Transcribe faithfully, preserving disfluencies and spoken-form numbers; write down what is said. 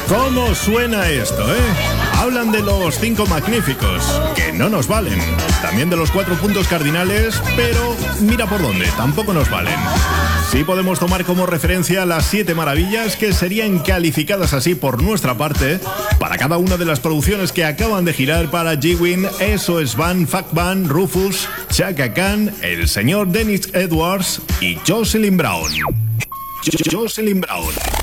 ¿Cómo suena esto, eh? Hablan de los cinco magníficos, que no nos valen. También de los cuatro puntos cardinales, pero mira por dónde, tampoco nos valen. Sí podemos tomar como referencia las siete maravillas que serían calificadas así por nuestra parte para cada una de las producciones que acaban de girar para G-Win, S O S Band, Fat Band, Rufus, Chaka Khan, el señor Dennis Edwards y Jocelyn Brown. Jo- Jocelyn Brown.